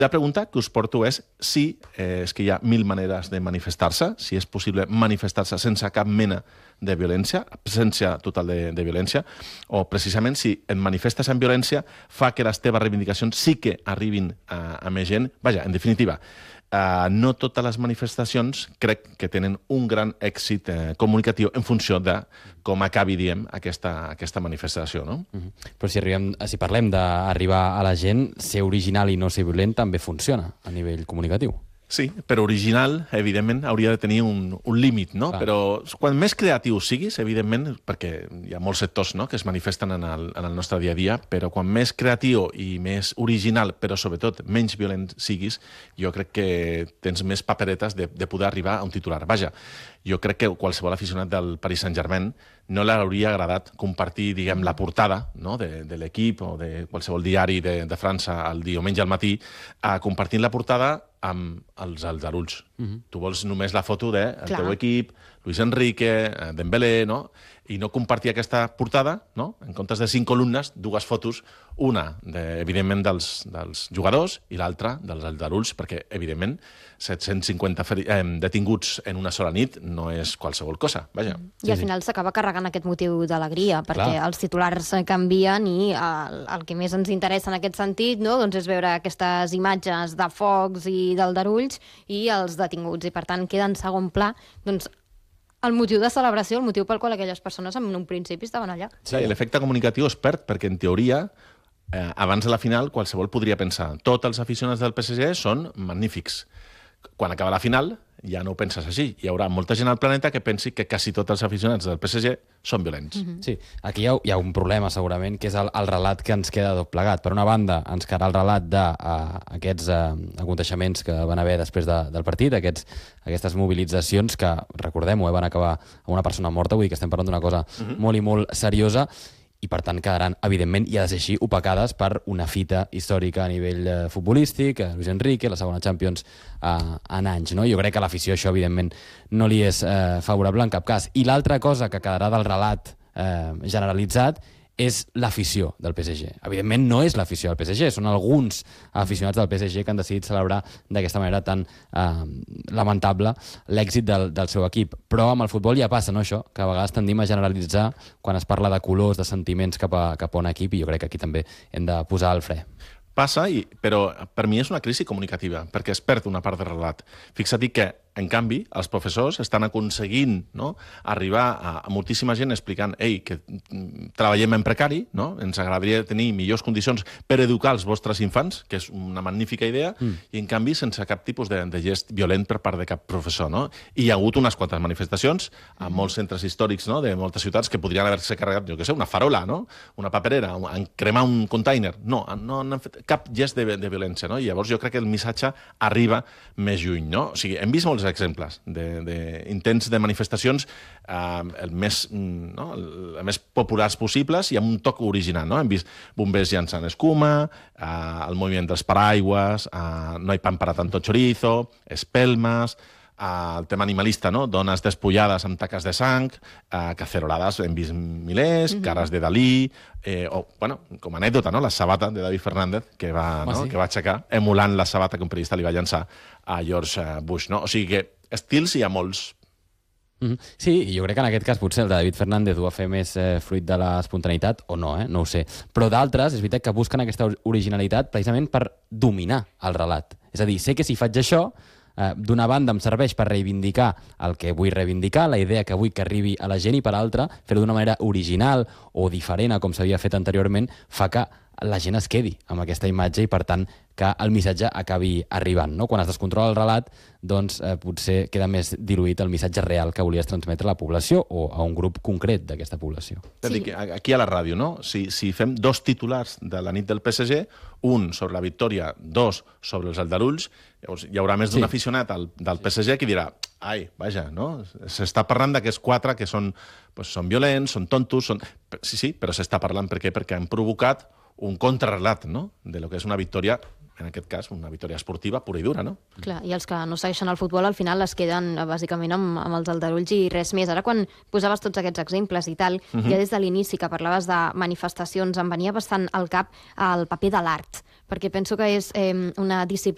La pregunta que us porto és si és que hi ha 1000 maneres de manifestar-se, si és possible manifestar-se sense cap mena de violència, absència total de violència, o precisament si et manifestes en violència fa que les teves reivindicacions sí que arribin a més gent. Vaja, en definitiva, no totes les manifestacions crec que tenen un gran èxit comunicatiu en funció de com acabi, diem, aquesta manifestació, no? Però si parlem d'arribar a la gent, ser original i no ser violent també funciona a nivell comunicatiu. Sí, però original, evidentment, hauria de tenir un límit, no? Però quan més creatiu siguis, evidentment, perquè hi ha molts sectors que es manifesten en el nostre dia a dia, però quan més creatiu i més original, però sobretot menys violent siguis, jo crec que tens més paperetes de poder arribar a un titular. Vaja, jo crec que qualsevol aficionat del Paris Saint-Germain no l'hauria agradat compartir, diguem, la portada de l'equip o de qualsevol diari de França el diumenge al matí, compartint la portada amb els aldarulls. Tu vols només la foto del teu equip, Luis Enrique, Dembélé, no? I no compartir aquesta portada, no? En comptes de 5 columnes, 2 fotos, una, evidentment, dels jugadors i l'altra dels aldarulls, perquè, evidentment, 750 detinguts en una sola nit no és qualsevol cosa, vaja. I al final s'acaba carregant aquest motiu d'alegria, perquè els titulars canvien i el que més ens interessa en aquest sentit doncs és veure aquestes imatges de focs i d'aldarulls i els detinguts, i per tant queda en segon pla el motiu de celebració, el motiu pel qual aquelles persones en un principi estaven allà. Sí, l'efecte comunicatiu es perd, perquè en teoria, abans de la final, qualsevol podria pensar tots els aficionats del PSG són magnífics. Quan acaba la final, ja no ho penses així. Hi haurà molta gent al planeta que pensi que quasi tots els aficionats del PSG són violents. Sí, aquí hi ha un problema, segurament, que és el relat que ens queda tot plegat. Per una banda, ens quedarà el relat d'aquests aconteixements que van haver després del partit, aquestes mobilitzacions que, recordem-ho, van acabar amb una persona morta, vull dir que estem parlant d'una cosa molt i molt seriosa, i per tant quedaran, evidentment, i ha de ser així, opacades per una fita històrica a nivell futbolístic, Luis Enrique, la segona Champions en anys, no? Jo crec que a l'afició això, evidentment, no li és favorable en cap cas. I l'altra cosa que quedarà del relat generalitzat és l'afició del PSG. Evidentment no és l'afició del PSG, són alguns aficionats del PSG que han decidit celebrar d'aquesta manera tan lamentable l'èxit del seu equip. Però amb el futbol ja passa, no, això? Que a vegades tendim a generalitzar quan es parla de colors, de sentiments cap a un equip, i jo crec que aquí també hem de posar el fre. Passa, però per mi és una crisi comunicativa, perquè es perd una part del relat. Fixa't que, en canvi, els professors estan aconseguint arribar a moltíssima gent explicant que treballem en precari, ens agradaria tenir millors condicions per educar els vostres infants, que és una magnífica idea, i en canvi sense cap tipus de gest violent per part de cap professor. I hi ha hagut unes quantes manifestacions a molts centres històrics de moltes ciutats que podrien haver-se carregat, jo què sé, una farola, una paperera, cremar un container. No han fet cap gest de violència. I llavors jo crec que el missatge arriba més lluny. O sigui, hem vist molts exemples d'intents de manifestacions el més populars possibles i amb un toc original. Hem vist bombers llançant escuma, el moviment dels paraigües, no hay pan para tanto chorizo, espelmes, el tema animalista, dones despullades amb taques de sang, cacerolades hem vist milers, cares de Dalí, o, com a anècdota, la sabata de David Fernández, que va aixecar, emulant la sabata que un periodista li va llançar a George Bush. O sigui que estils hi ha molts. Sí, i jo crec que en aquest cas potser el de David Fernández ho va fer més fruit de l'espontaneïtat, o no, no ho sé. Però d'altres, és veritat que busquen aquesta originalitat precisament per dominar el relat. És a dir, sé que si faig això, d'una banda em serveix per reivindicar el que vull reivindicar, la idea que vull que arribi a la gent, i per altra, fer-ho d'una manera original o diferent a com s'havia fet anteriorment, fa que la gent es quedi amb aquesta imatge i, per tant, que el missatge acabi arribant. Quan es descontrola el relat, doncs potser queda més diluït el missatge real que volies transmetre a la població o a un grup concret d'aquesta població. Aquí a la ràdio, si fem 2 titulars de la nit del PSG, un sobre la victòria, 2 sobre els aldarulls, llavors hi haurà més d'un aficionat del PSG que dirà s'està parlant d'aquests 4 que són violents, són tontos, sí, però s'està parlant per què? Perquè han provocat un contrarrelat de lo que és una victòria, en aquest cas, una victòria esportiva pura i dura, no? Clar, i els que no segueixen el futbol al final es queden bàsicament amb els aldarulls i res més. Ara, quan posaves tots aquests exemples i tal, ja des de l'inici que parlaves de manifestacions, em venia bastant al cap el paper de l'art, perquè penso que és una disciplina